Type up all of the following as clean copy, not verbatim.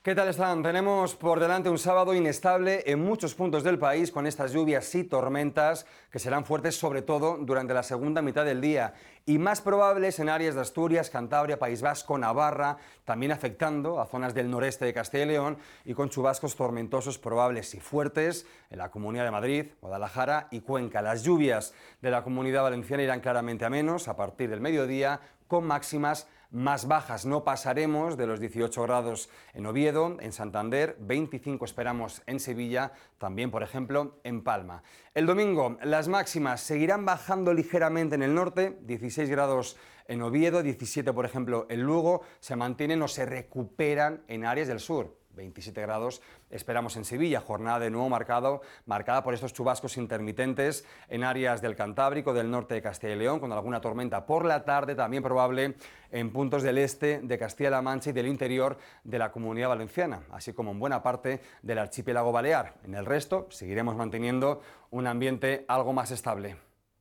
¿Qué tal están? Tenemos por delante un sábado inestable en muchos puntos del país con estas lluvias y tormentas que serán fuertes sobre todo durante la segunda mitad del día y más probables en áreas de Asturias, Cantabria, País Vasco, Navarra, también afectando a zonas del noreste de Castilla y León y con chubascos tormentosos probables y fuertes en la Comunidad de Madrid, Guadalajara y Cuenca. Las lluvias de la Comunidad Valenciana irán claramente a menos a partir del mediodía con máximas más bajas. No pasaremos de los 18 grados en Oviedo, en Santander, 25 esperamos en Sevilla, también por ejemplo en Palma. El domingo las máximas seguirán bajando ligeramente en el norte, 16 grados en Oviedo, 17 por ejemplo en Lugo, se mantienen o se recuperan en áreas del sur. 27 grados esperamos en Sevilla, jornada de nuevo marcada por estos chubascos intermitentes en áreas del Cantábrico, del norte de Castilla y León, con alguna tormenta por la tarde, también probable en puntos del este de Castilla-La Mancha y del interior de la Comunidad Valenciana, así como en buena parte del archipiélago balear. En el resto seguiremos manteniendo un ambiente algo más estable.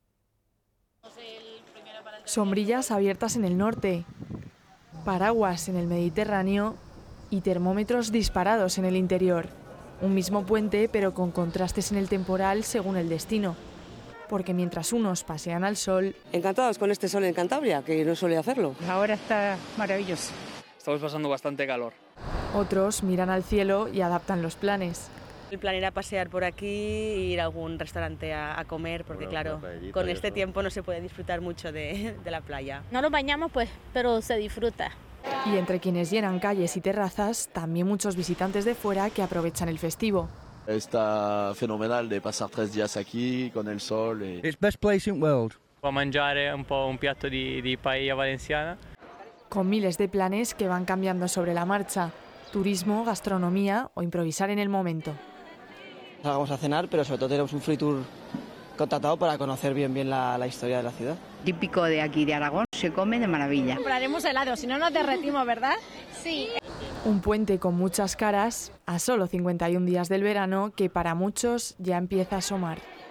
Sombrillas abiertas en el norte, paraguas en el Mediterráneo y termómetros disparados en el interior. Un mismo puente, pero con contrastes en el temporal según el destino. Porque mientras unos pasean al sol... Encantados con este sol en Cantabria, que no suele hacerlo. Ahora está maravilloso. Estamos pasando bastante calor. Otros miran al cielo y adaptan los planes. El plan era pasear por aquí e ir a algún restaurante a comer, porque claro, con este tiempo no se puede disfrutar mucho de la playa. No nos bañamos, pues, pero se disfruta. Y entre quienes llenan calles y terrazas, también muchos visitantes de fuera que aprovechan el festivo. Está fenomenal de pasar 3 días aquí con el sol. It's best place in the world. Può mangiare un po' un piatto di paella valenciana. Con miles de planes que van cambiando sobre la marcha. Turismo, gastronomía o improvisar en el momento. Vamos a cenar, pero sobre todo tenemos un free tour contratado para conocer bien la historia de la ciudad. Típico de aquí de Aragón, se come de maravilla. Compraremos helado, si no nos derretimos, ¿verdad? Sí. Un puente con muchas caras, a solo 51 días del verano, que para muchos ya empieza a asomar.